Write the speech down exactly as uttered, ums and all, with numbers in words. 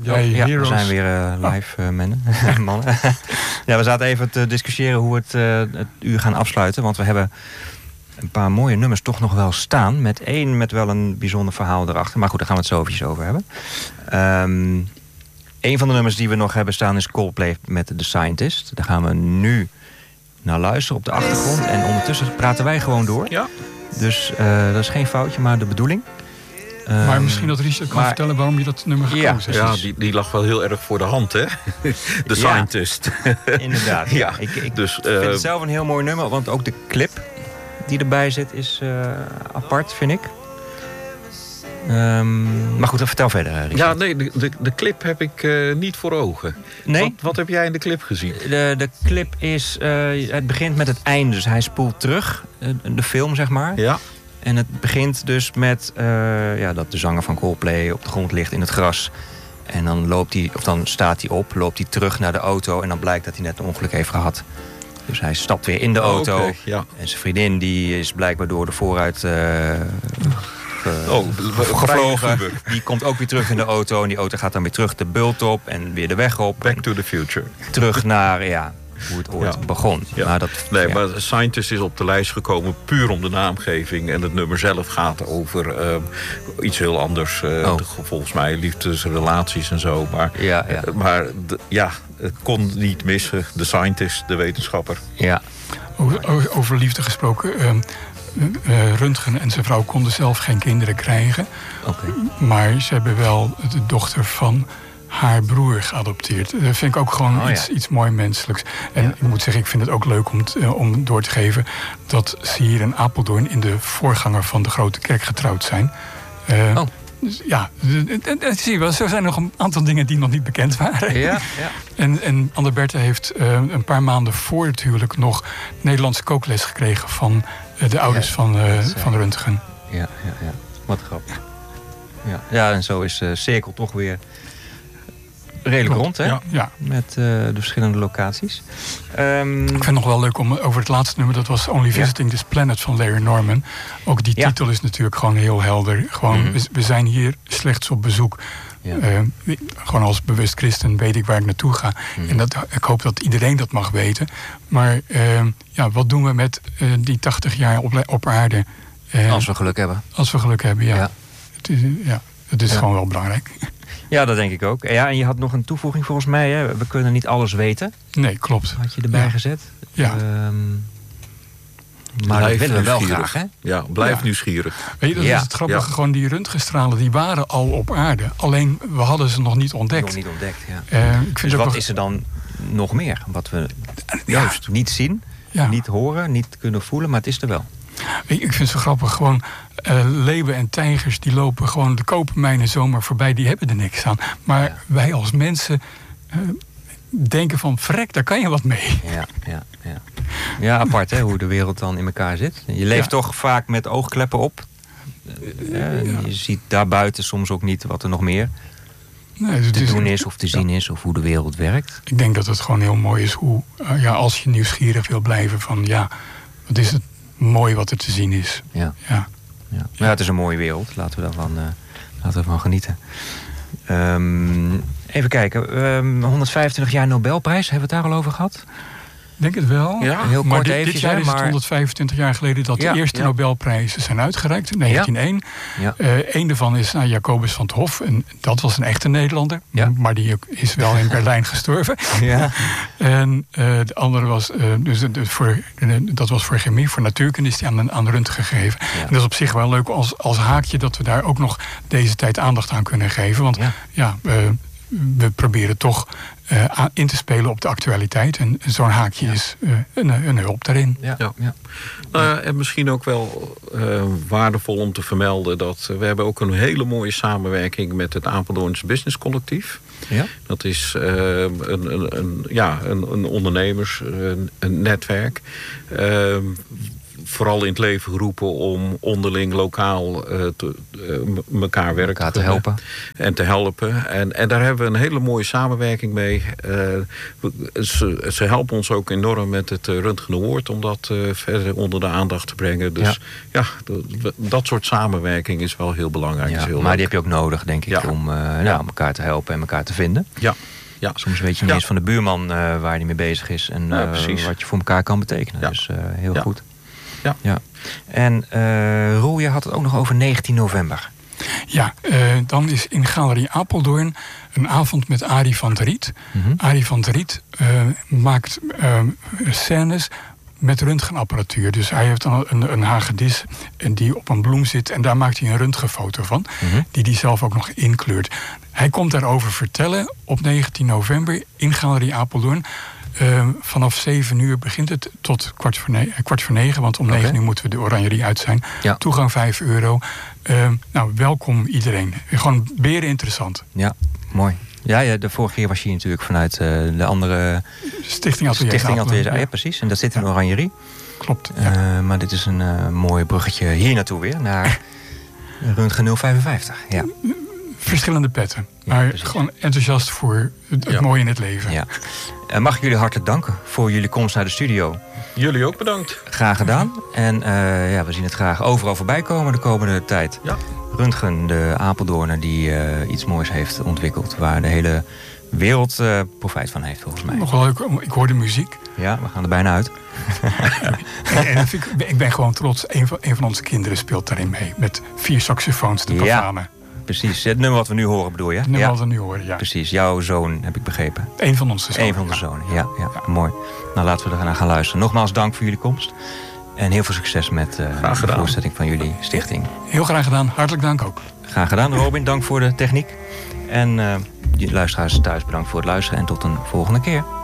Bij ja, Heroes. we zijn weer uh, live, uh, mannen. mannen. Ja, we zaten even te discussiëren hoe we het, uh, het uur gaan afsluiten. Want we hebben een paar mooie nummers toch nog wel staan. Met één met wel een bijzonder verhaal erachter. Maar goed, daar gaan we het zo eventjes over hebben. Um, een van de nummers die we nog hebben staan is Coldplay met The Scientist. Daar gaan we nu naar luisteren op de achtergrond. En ondertussen praten wij gewoon door. Ja. Dus uh, dat is geen foutje, maar de bedoeling. Um, maar misschien dat Richard kan maar, vertellen waarom je dat nummer gekozen hebt. Ja, ja die, die lag wel heel erg voor de hand, hè? The Scientist. Ja, inderdaad. Ja. Ik, ik dus, uh, vind het zelf een heel mooi nummer, want ook de clip die erbij zit is uh, apart, vind ik. Um, maar goed, dan vertel verder, Richard. Ja, nee, de, de, de clip heb ik uh, niet voor ogen. Nee? Wat, wat heb jij in de clip gezien? De, de clip is, uh, het begint met het einde. Dus hij spoelt terug, uh, de film, zeg maar. Ja. En het begint dus met uh, ja, dat de zanger van Coldplay op de grond ligt in het gras. En dan loopt hij, of dan staat hij op, loopt hij terug naar de auto. En dan blijkt dat hij net een ongeluk heeft gehad. Dus hij stapt weer in de auto. Oh, okay, ja. En zijn vriendin die is blijkbaar door de vooruit uh, uh, oh, gevlogen. Die komt ook weer terug in de auto. En die auto gaat dan weer terug de bult op en weer de weg op. Back to the future. Terug naar, ja, hoe het ooit ja. begon. Ja. Maar dat, nee, ja. maar Scientist is op de lijst gekomen puur om de naamgeving. En het nummer zelf gaat over uh, iets heel anders. Uh, oh. de, volgens mij liefdesrelaties en zo. Maar, ja, ja. Uh, maar de, ja, het kon niet missen. De Scientist, de wetenschapper. Ja. Over, over liefde gesproken. Uh, uh, Röntgen en zijn vrouw konden zelf geen kinderen krijgen. Okay. Maar ze hebben wel de dochter van haar broer geadopteerd. Dat vind ik ook gewoon oh, iets, ja. iets mooi menselijks. En ja. ik moet zeggen, ik vind het ook leuk om, t, uh, om door te geven dat ze hier in Apeldoorn in de voorganger van de Grote Kerk getrouwd zijn. Uh, oh. Dus ja, dat zie je wel. Er zijn nog een aantal dingen die nog niet bekend waren. Ja, ja. En, en Anne Berthe heeft uh, een paar maanden voor het huwelijk nog Nederlandse kookles gekregen van uh, de ouders ja, van, uh, van Röntgen. Ja, ja, ja. Wat grappig. Ja, ja, en zo is de uh, cirkel toch weer redelijk rond, hè? Ja, ja. Met uh, de verschillende locaties. Um, ik vind het nog wel leuk om over het laatste nummer, dat was Only Visiting ja. This Planet van Larry Norman. Ook die ja. titel is natuurlijk gewoon heel helder. Gewoon, mm-hmm. we, we zijn hier slechts op bezoek. Ja. Uh, gewoon als bewust christen weet ik waar ik naartoe ga. Mm-hmm. En dat, ik hoop dat iedereen dat mag weten. Maar uh, ja, wat doen we met uh, die tachtig jaar op, op aarde? Uh, als we geluk hebben. Als we geluk hebben, ja. ja. Het is, ja, het is ja. gewoon wel belangrijk. Ja, dat denk ik ook. Ja, en je had nog een toevoeging volgens mij. Hè? We kunnen niet alles weten. Nee, klopt. Had je erbij ja. gezet. Ja. Um, maar blijf dat willen we wel graag, hè? Ja, blijf ja. nieuwsgierig. Weet je, dat ja. is het grappige. Ja. Gewoon die röntgenstralen, die waren al op aarde. Alleen, we hadden ze nog niet ontdekt. Nog niet ontdekt, ja. Uh, ik vind dus wat nog... is er dan nog meer? Wat we ja. juist niet zien, ja. niet horen, niet kunnen voelen, maar het is er wel. Ik vind het zo grappig. Gewoon uh, leeuwen en tijgers die lopen gewoon de kopermijnen zomaar voorbij. Die hebben er niks aan. Maar ja. wij als mensen uh, denken van vrek, daar kan je wat mee. Ja, ja, ja. ja apart hè, hoe de wereld dan in elkaar zit. Je leeft ja. toch vaak met oogkleppen op. Uh, ja. Je ziet daarbuiten soms ook niet wat er nog meer nee, dus te is, doen is of te zien ja. is. Of hoe de wereld werkt. Ik denk dat het gewoon heel mooi is hoe, uh, ja, als je nieuwsgierig wil blijven van ja, wat is het mooi wat er te zien is. Ja. Ja. Ja. Ja, het is een mooie wereld. Laten we daarvan, uh, laten we ervan genieten. Um, even kijken. Um, honderdvijfentwintig jaar Nobelprijs. Hebben we het daar al over gad? Ik denk het wel. Ja, heel kort maar dit, eventjes, dit jaar is het maar... honderdvijfentwintig jaar geleden dat ja, de eerste ja. Nobelprijzen zijn uitgereikt. In negentien één. Ja. Uh, Eén daarvan is aan Jacobus van 't Hof. En dat was een echte Nederlander. Ja. Maar die is wel in Berlijn gestorven. Ja. En uh, de andere was, uh, dus de, voor, de, dat was voor chemie. Voor natuurkunde is die aan, aan Röntgen gegeven. Ja. En dat is op zich wel leuk als, als haakje dat we daar ook nog deze tijd aandacht aan kunnen geven. Want ja, ja uh, we proberen toch uh, aan, in te spelen op de actualiteit. En zo'n haakje ja. is uh, een, een hulp daarin. Ja. Ja. Ja. Nou, en misschien ook wel uh, waardevol om te vermelden dat uh, we hebben ook een hele mooie samenwerking met het Apeldoorns Business Collectief. Ja. Dat is uh, een, een, een, ja, een, een ondernemers, een, een netwerk. Uh, vooral in het leven geroepen om onderling lokaal uh, te, uh, elkaar werk te, te helpen. En te helpen. En, en daar hebben we een hele mooie samenwerking mee. Uh, ze, ze helpen ons ook enorm met het Röntgen Award om dat uh, verder onder de aandacht te brengen. Dus ja, ja dat soort samenwerking is wel heel belangrijk. Ja, is heel maar leuk. die heb je ook nodig, denk ik, ja. om uh, ja. nou, elkaar te helpen en elkaar te vinden. Ja. Ja. Soms weet je niet ja. eens van de buurman uh, waar hij mee bezig is en ja, uh, wat je voor elkaar kan betekenen. Ja. Dus uh, heel ja. goed. Ja. Ja. En uh, Roel, je had het ook nog over negentien november. Ja, uh, dan is in Galerie Apeldoorn een avond met Arie van der Riet. Mm-hmm. Arie van der Riet uh, maakt uh, scènes met röntgenapparatuur. Dus hij heeft dan een, een hagedis die op een bloem zit en daar maakt hij een röntgenfoto van. Mm-hmm. Die hij zelf ook nog inkleurt. Hij komt daarover vertellen op negentien november in Galerie Apeldoorn. Uh, vanaf zeven uur begint het tot kwart voor, ne- kwart voor negen. Want om okay. negen uur moeten we de oranjerie uit zijn. Ja. Toegang vijf euro. Uh, nou, welkom iedereen. Gewoon beren interessant. Ja, mooi. Ja, ja, de vorige keer was je hier natuurlijk vanuit uh, de andere Stichting Atelier. Stichting Atelier, ja. ja, precies. En dat zit in de oranjerie. Klopt. Ja. Uh, maar dit is een uh, mooi bruggetje hier naartoe weer. Naar Röntgen nul vijfenvijftig. Ja. Verschillende petten. Ja, maar precies. Gewoon enthousiast voor het, het ja. mooie in het leven. Ja. Uh, mag ik jullie hartelijk danken voor jullie komst naar de studio. Jullie ook bedankt. Graag gedaan. En uh, ja, we zien het graag overal voorbij komen de komende tijd. Ja. Röntgen, de Apeldoorner die uh, iets moois heeft ontwikkeld. Waar de hele wereld uh, profijt van heeft, volgens mij. Nog wel leuk, ik hoor de muziek. Ja, we gaan er bijna uit. en, en ik, ik ben gewoon trots. Een van, een van onze kinderen speelt daarin mee. Met vier saxofoons, de Pavane. Ja. Precies, het nummer wat we nu horen bedoel je? Het nummer ja. wat we nu horen, ja. Precies, jouw zoon heb ik begrepen. Eén van onze zonen. Eén van onze zonen, ja, ja, ja. Mooi. Nou, laten we er naar gaan luisteren. Nogmaals dank voor jullie komst. En heel veel succes met uh, de voorstelling van jullie stichting. Heel graag gedaan, hartelijk dank ook. Graag gedaan, Robin, dank voor de techniek. En uh, luisteraars thuis bedankt voor het luisteren en tot een volgende keer.